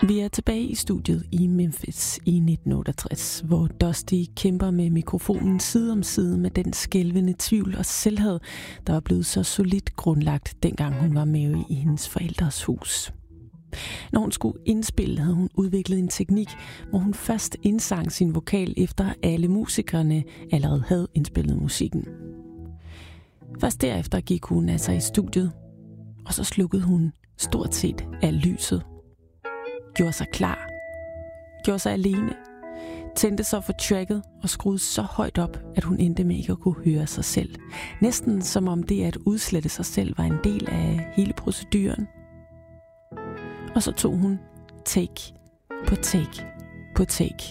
Vi er tilbage i studiet i Memphis i 1968, hvor Dusty kæmper med mikrofonen side om side med den skælvende tvivl og selvhed, der var blevet så solidt grundlagt, dengang hun var med i hendes forældres hus. Når hun skulle indspille, havde hun udviklet en teknik, hvor hun først indsang sin vokal, efter alle musikerne allerede havde indspillet musikken. Først derefter gik hun altså i studiet, og så slukkede hun stort set af lyset. Gjorde sig klar, gjorde sig alene, tændte sig for tracket og skruede så højt op, at hun endte med ikke at kunne høre sig selv. Næsten som om det at udslette sig selv var en del af hele proceduren. Og så tog hun take på take på take.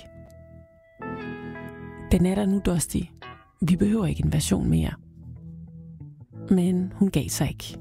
Den er der nu, Dusty. Vi behøver ikke en version mere. Men hun gav sig ikke.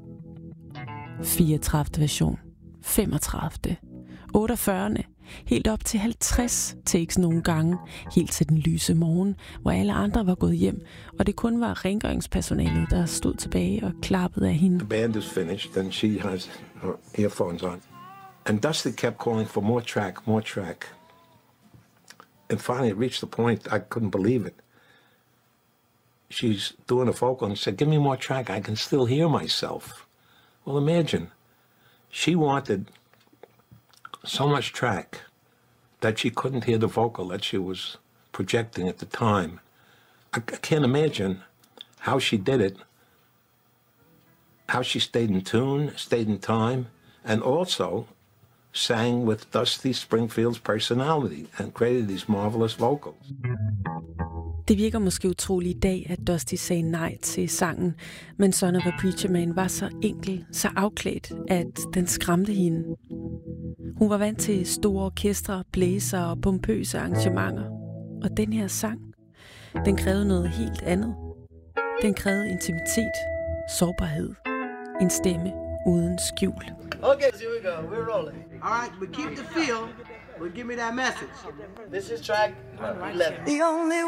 34. version, 35. 48. Helt op til 50 takes nogle gange, helt til den lyse morgen, hvor alle andre var gået hjem, og det kun var rengøringspersonalet, der stod tilbage og klappede af hende. The band is finished, and she has her earphones on. And Dusty kept calling for more track, more track. And finally it reached the point I couldn't believe it. She's doing a vocal and said, "Give me more track, I can still hear myself." Well, imagine, she wanted so much track that she couldn't hear the vocal that she was projecting at the time. I can't imagine how she did it, how she stayed in tune, stayed in time, and also sang with Dusty Springfield's personality and created these marvelous vocals. Det virker måske utroligt i dag, at Dusty sagde nej til sangen, men Son of a Preacher Man var så enkel, så afklædt, at den skræmte hende. Hun var vant til store orkestre, blæser og pompøse arrangementer. Og den her sang, den krævede noget helt andet. Den krævede intimitet, sårbarhed, en stemme uden skjul. Okay, here we go. We're rolling. All right, but keep the feel, but give me that message. This is track 11. The only